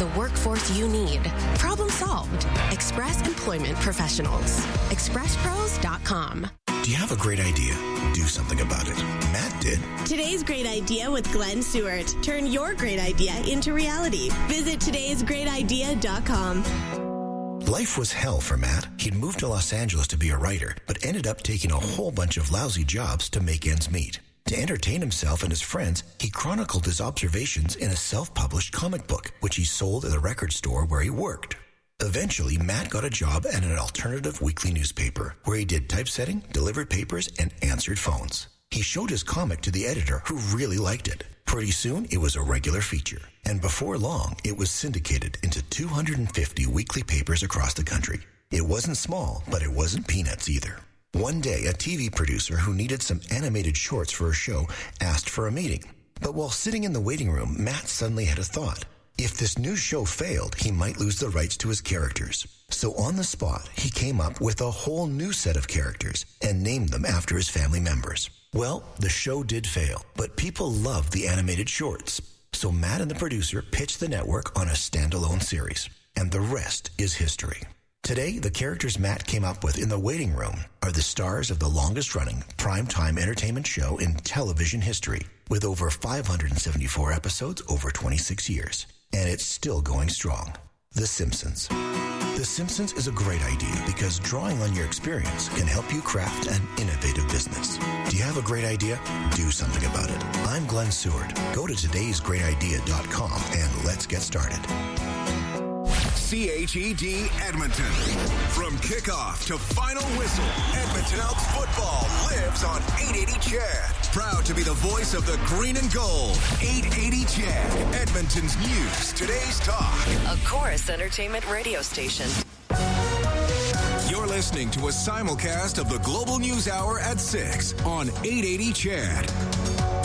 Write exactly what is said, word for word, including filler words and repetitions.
the workforce you need. Problem solved. Express Employment Professionals. express pros dot com. Do you have a great idea? Do something about it. Matt did. Today's Great Idea with Glenn Seward. Turn your great idea into reality. Visit todays great idea dot com. Life was hell for Matt. He'd moved to Los Angeles to be a writer, but ended up taking a whole bunch of lousy jobs to make ends meet. To entertain himself and his friends, he chronicled his observations in a self-published comic book, which he sold at a record store where he worked. Eventually, Matt got a job at an alternative weekly newspaper, where he did typesetting, delivered papers, and answered phones. He showed his comic to the editor, who really liked it. Pretty soon, it was a regular feature, and before long, it was syndicated into two hundred fifty weekly papers across the country. It wasn't small, but it wasn't peanuts either. One day, a T V producer who needed some animated shorts for a show asked for a meeting. But while sitting in the waiting room, Matt suddenly had a thought. If this new show failed, he might lose the rights to his characters. So on the spot, he came up with a whole new set of characters and named them after his family members. Well, the show did fail, but people loved the animated shorts. So Matt and the producer pitched the network on a standalone series. And the rest is history. Today, the characters Matt came up with in the waiting room are the stars of the longest-running primetime entertainment show in television history, with over five hundred seventy-four episodes over twenty-six years. And it's still going strong. The Simpsons. The Simpsons is a great idea because drawing on your experience can help you craft an innovative business. Do you have a great idea? Do something about it. I'm Glenn Seward. Go to todays great idea dot com and let's get started. C H E D Edmonton. From kickoff to final whistle, Edmonton Elks football lives on eight eighty C H E D. Proud to be the voice of the green and gold. eight eighty C H E D, Edmonton's news, today's talk. A Chorus Entertainment radio station. You're listening to a simulcast of the Global News Hour at six on eight eighty C H E D.